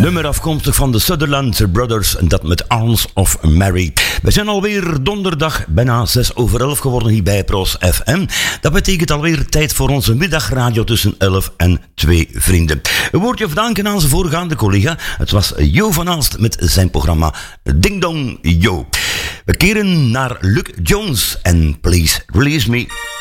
Nummer afkomstig van de Sutherland Brothers en dat met Arms of Mary. We zijn alweer donderdag bijna 11:06 geworden hier bij Pros FM. Dat betekent alweer tijd voor onze middagradio tussen 11 en 2 vrienden. Een woordje of dank aan zijn voorgaande collega. Het was Jo van Aalst met zijn programma Ding Dong Jo. We keren naar Luke Jones en Please Release Me.